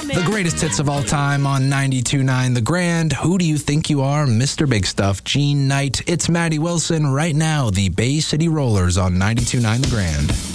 The greatest hits of all time on 92.9 The Grand. Who do you think you are, Mr. Big Stuff? Gene Knight. It's Maddie Wilson right now. The Bay City Rollers on 92.9 The Grand.